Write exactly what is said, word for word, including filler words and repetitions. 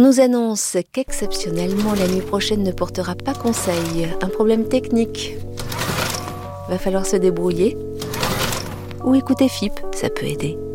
nous annonce qu'exceptionnellement la nuit prochaine ne portera pas conseil. Un problème technique. Va falloir se débrouiller. Ou écouter F I P, ça peut aider.